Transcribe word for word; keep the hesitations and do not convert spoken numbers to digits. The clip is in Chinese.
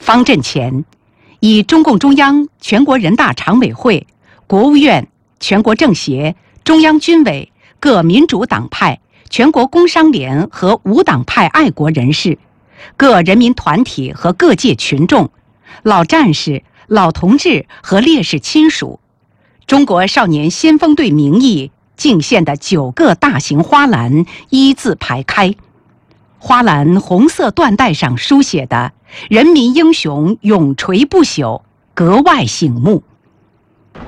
方阵前，以中共中央、全国人大常委会、国务院、全国政协、中央军委、各民主党派、全国工商联和无党派爱国人士、各人民团体和各界群众、老战士、老同志和烈士亲属，中国少年先锋队名义敬献的九个大型花篮一字排开。花篮红色缎带上书写的“人民英雄永垂不朽”格外醒目。